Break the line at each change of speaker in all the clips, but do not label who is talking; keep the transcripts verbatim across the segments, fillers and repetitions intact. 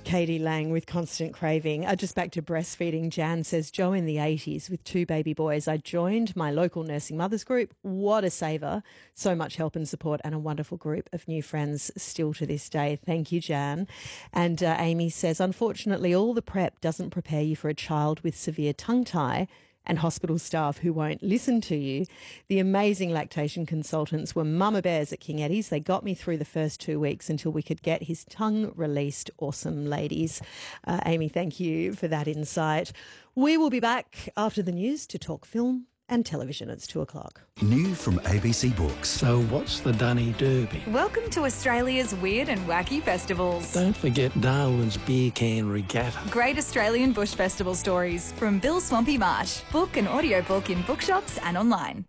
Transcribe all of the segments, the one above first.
Katie Lang with Constant Craving. Uh, just back to breastfeeding, Jan says, Joe in the eighties with two baby boys. I joined my local nursing mothers group. What a saver. So much help and support and a wonderful group of new friends still to this day. Thank you, Jan. And uh, Amy says, unfortunately, all the prep doesn't prepare you for a child with severe tongue tie and hospital staff who won't listen to you. The amazing lactation consultants were mama bears at King Eddie's. They got me through the first two weeks until we could get his tongue released. Awesome, ladies. Uh, Amy, thank you for that insight. We will be back after the news to talk film and television. It's two o'clock.
New from A B C Books.
So what's the Dunny Derby?
Welcome to Australia's weird and wacky festivals.
Don't forget Darwin's Beer Can Regatta.
Great Australian Bush Festival stories from Bill Swampy Marsh. Book an audiobook in bookshops and online.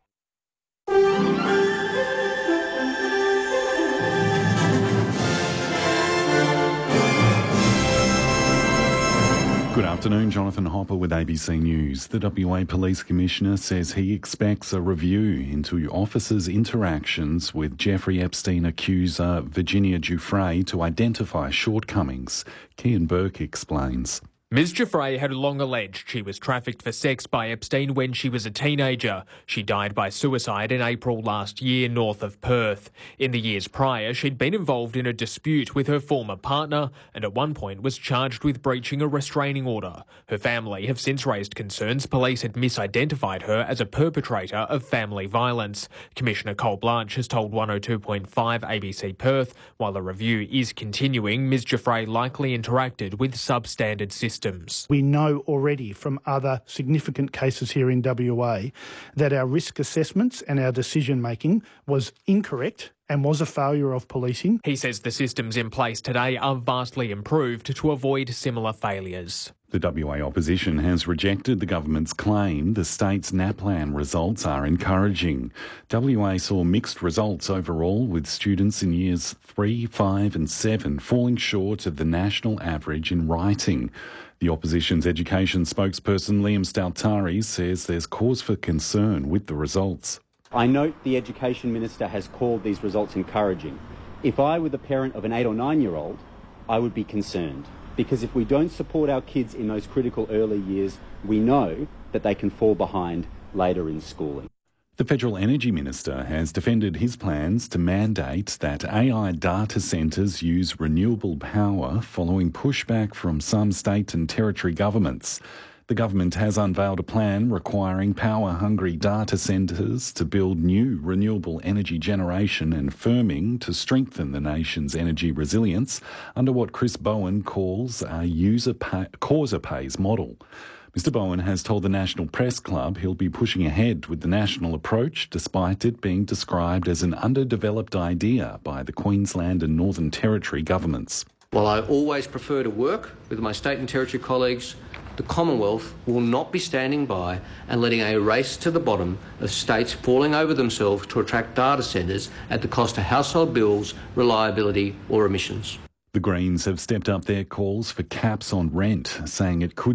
Good afternoon, Jonathan Hopper with A B C News. The W A Police Commissioner says he expects a review into officers' interactions with Jeffrey Epstein accuser Virginia Giuffre to identify shortcomings. Kian Burke explains.
Miz Giuffre had long alleged she was trafficked for sex by Epstein when she was a teenager. She died by suicide in April last year north of Perth. In the years prior, she'd been involved in a dispute with her former partner and at one point was charged with breaching a restraining order. Her family have since raised concerns police had misidentified her as a perpetrator of family violence. Commissioner Cole Blanche has told one oh two point five A B C Perth, while the review is continuing, Miz Giuffre likely interacted with substandard systems.
We know already from other significant cases here in W A that our risk assessments and our decision making was incorrect and was a failure of policing.
He says the systems in place today are vastly improved to avoid similar failures.
The W A opposition has rejected the government's claim the state's NAPLAN results are encouraging. W A saw mixed results overall, with students in years three, five and seven falling short of the national average in writing. The opposition's education spokesperson Liam Staltari says there's cause for concern with the results.
I note the Education Minister has called these results encouraging. If I were the parent of an eight or nine-year-old, I would be concerned. Because if we don't support our kids in those critical early years, we know that they can fall behind later in schooling.
The Federal Energy Minister has defended his plans to mandate that A I data centres use renewable power following pushback from some state and territory governments. The government has unveiled a plan requiring power-hungry data centres to build new renewable energy generation and firming to strengthen the nation's energy resilience under what Chris Bowen calls a user pay, causer pays model. Mister Bowen has told the National Press Club he'll be pushing ahead with the national approach despite it being described as an underdeveloped idea by the Queensland and Northern Territory governments.
While I always prefer to work with my state and territory colleagues, the Commonwealth will not be standing by and letting a race to the bottom of states falling over themselves to attract data centres at the cost of household bills, reliability or emissions.
The Greens have stepped up their calls for caps on rent, saying it could